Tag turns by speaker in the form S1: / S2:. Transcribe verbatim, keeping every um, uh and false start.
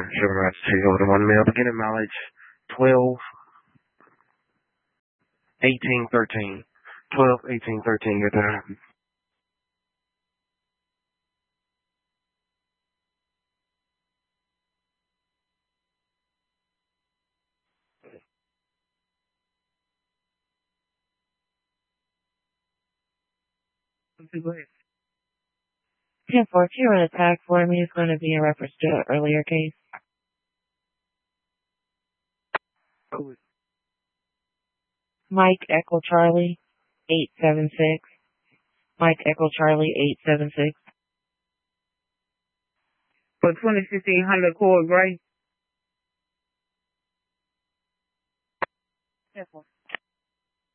S1: Sugar Rush two over one mil. Beginning mileage twelve, eighteen, thirteen. twelve, eighteen, thirteen. Good time.
S2: ten four, if you run a tag for me, it's going to be in reference to an earlier case.
S1: Cool.
S2: Mike Echo Charlie, eight seven six. Mike Echo Charlie, eight seven six.
S3: For twenty fifteen Honda Accord Gray.
S2: ten four.